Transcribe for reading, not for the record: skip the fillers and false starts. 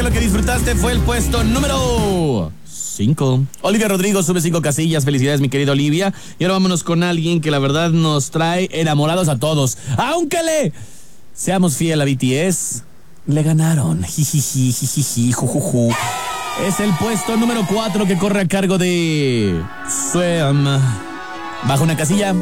lo que disfrutaste fue el puesto número 5. Olivia Rodrigo sube 5 casillas. Felicidades, mi querida Olivia. Y ahora vámonos con alguien que la verdad nos trae enamorados a todos. Aunque le seamos fiel a BTS, le ganaron. Jijiji, jijiji, jujuju. Es el puesto número 4 que corre a cargo de Suem. Baja una casilla.